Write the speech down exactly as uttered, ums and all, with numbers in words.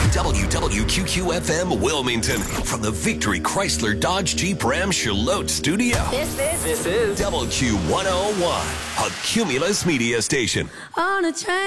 W W Q Q F M Wilmington from the Victory Chrysler Dodge Jeep Ram Charlotte studio. This is, this is W Q one oh one, a Cumulus media station. On a train.